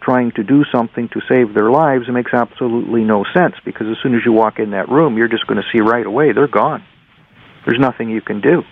trying to do something to save their lives, it makes absolutely no sense, because as soon as you walk in that room, you're just going to see right away they're gone. There's nothing you can do.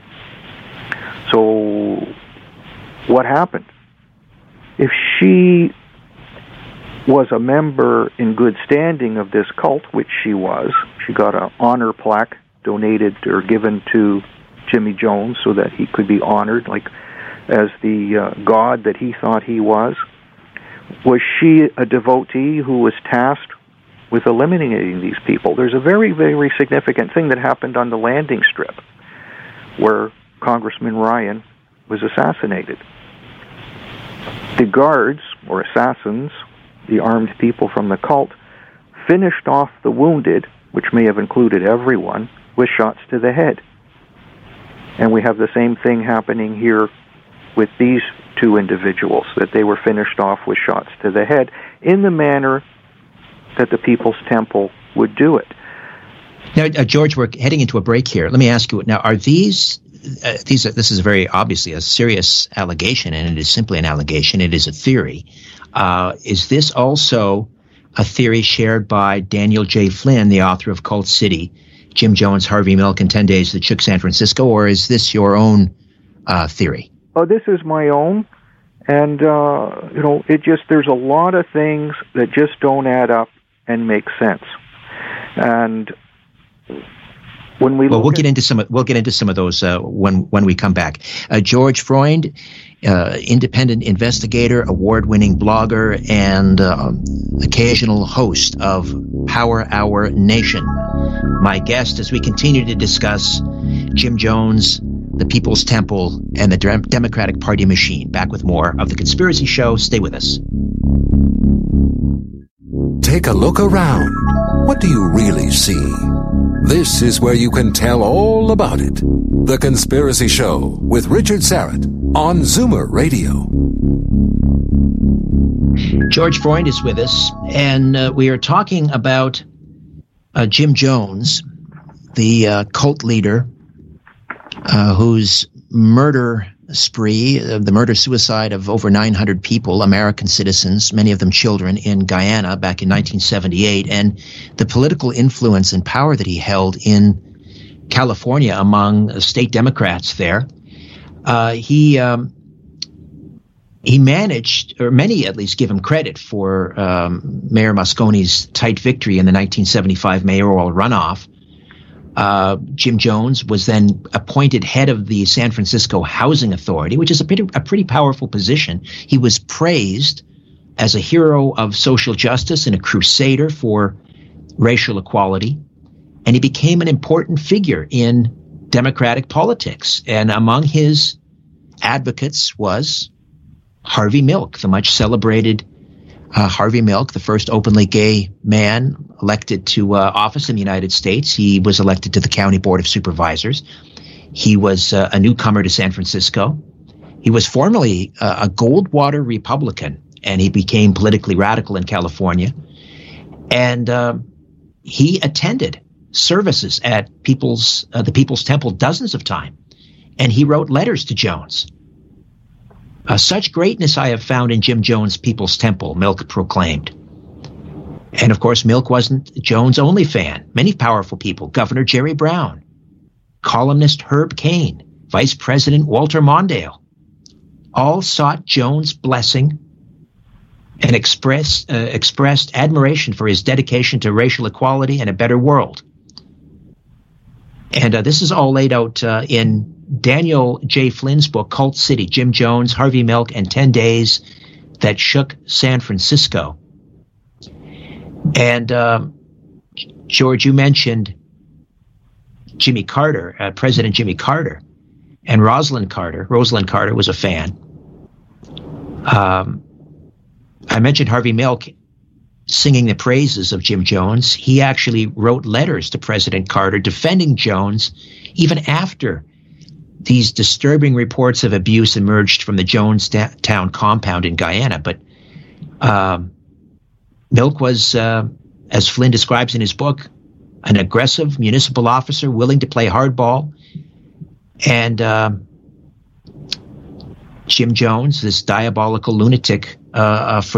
So what happened? If she was a member in good standing of this cult, which she was, she got an honor plaque donated or given to Jimmy Jones so that he could be honored, like as the god that he thought he was. Was she a devotee who was tasked with eliminating these people? There's a very, very significant thing that happened on the landing strip where Congressman Ryan was assassinated. The guards, or assassins, the armed people from the cult, finished off the wounded, which may have included everyone, with shots to the head. And we have the same thing happening here with these two individuals, that they were finished off with shots to the head in the manner that the People's Temple would do it. Now, George, we're heading into a break here. Let me ask you, now, are this is very obviously a serious allegation, and it is simply an allegation. It is a theory. Is this also a theory shared by Daniel J. Flynn, the author of Cult City, Jim Jones, Harvey Milk, and 10 Days That Shook San Francisco, or is this your own theory? Oh, this is my own, and there's a lot of things that just don't add up and make sense. And when we'll get into some of those when we come back. George Freund, independent investigator, award-winning blogger, and occasional host of Power Hour Nation. My guest as we continue to discuss Jim Jones, the People's Temple, and the Democratic Party machine. Back with more of The Conspiracy Show. Stay with us. Take a look around. What do you really see? This is where you can tell all about it. The Conspiracy Show with Richard Syrett on Zoomer Radio. George Freund is with us, and we are talking about Jim Jones, the cult leader whose murder spree, the murder-suicide of over 900 people, American citizens, many of them children, in Guyana back in 1978, and the political influence and power that he held in California among state Democrats there. He managed, or many at least give him credit for Mayor Mosconi's tight victory in the 1975 mayoral runoff. Jim Jones was then appointed head of the San Francisco Housing Authority, which is a pretty powerful position. He was praised as a hero of social justice and a crusader for racial equality, and he became an important figure in Democratic politics. And among his advocates was Harvey Milk, the much celebrated Harvey Milk, the first openly gay man elected to office in the United States. He was elected to the County Board of Supervisors. He was a newcomer to San Francisco. He was formerly a Goldwater Republican, and he became politically radical in California. And he attended services at the People's Temple dozens of times, and he wrote letters to Jones. Such greatness I have found in Jim Jones' People's Temple, Milk proclaimed. And of course, Milk wasn't Jones' only fan. Many powerful people, Governor Jerry Brown, columnist Herb Cain, Vice President Walter Mondale, all sought Jones' blessing and expressed admiration for his dedication to racial equality and a better world. And this is all laid out in Daniel J. Flynn's book, Cult City, Jim Jones, Harvey Milk, and 10 Days That Shook San Francisco. And George, you mentioned Jimmy Carter, President Jimmy Carter, and Rosalind Carter. Rosalind Carter was a fan. I mentioned Harvey Milk singing the praises of Jim Jones. He actually wrote letters to President Carter defending Jones even after these disturbing reports of abuse emerged from the Jonestown compound in Guyana. But Milk was, as Flynn describes in his book, an aggressive municipal officer willing to play hardball. And Jim Jones, this diabolical lunatic, for